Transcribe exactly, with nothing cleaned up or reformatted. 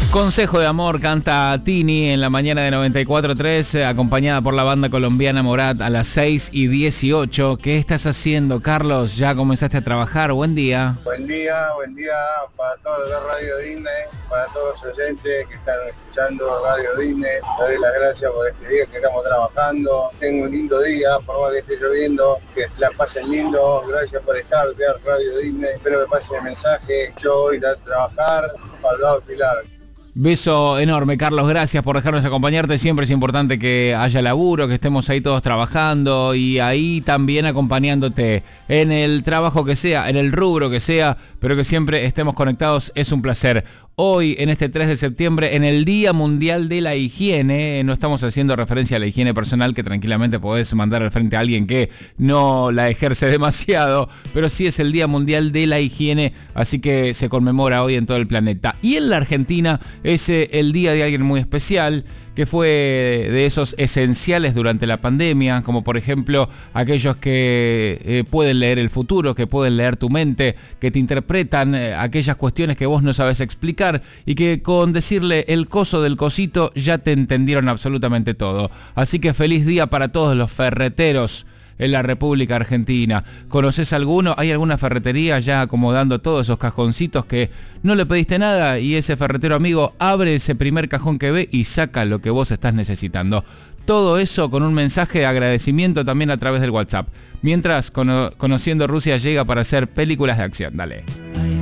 Consejo de Amor canta Tini en la mañana de noventa y cuatro punto tres, acompañada por la banda colombiana Morat a las seis y dieciocho. ¿Qué estás haciendo, Carlos? ¿Ya comenzaste a trabajar? Buen día. Buen día, buen día para todos los de Radio Disney, para todos los oyentes que están escuchando Radio Disney. Les doy las gracias por este día que estamos trabajando. Tengo un lindo día, por más que esté lloviendo, que la pasen lindo. Gracias por estar, de Radio Disney. Espero que pasen el mensaje. Yo voy a trabajar para el lado Pilar. Beso enorme, Carlos, gracias por dejarnos acompañarte. Siempre es importante que haya laburo, que estemos ahí todos trabajando y ahí también acompañándote en el trabajo que sea, en el rubro que sea, pero que siempre estemos conectados. Es un placer. Hoy, en este tres de septiembre, en el Día Mundial de la Higiene, no estamos haciendo referencia a la higiene personal, que tranquilamente podés mandar al frente a alguien que no la ejerce demasiado, pero sí es el Día Mundial de la Higiene, así que se conmemora hoy en todo el planeta. Y en la Argentina es eh, el día de alguien muy especial, que fue de esos esenciales durante la pandemia, como por ejemplo aquellos que eh, pueden leer el futuro, que pueden leer tu mente, que te interpretan eh, aquellas cuestiones que vos no sabes explicar y que con decirle el coso del cosito ya te entendieron absolutamente todo. Así que feliz día para todos los ferreteros en la República Argentina. ¿Conoces alguno? ¿Hay alguna ferretería ya acomodando todos esos cajoncitos que no le pediste nada y ese ferretero amigo abre ese primer cajón que ve y saca lo que vos estás necesitando? Todo eso con un mensaje de agradecimiento también a través del WhatsApp. Mientras, cono- Conociendo Rusia llega para hacer películas de acción. Dale.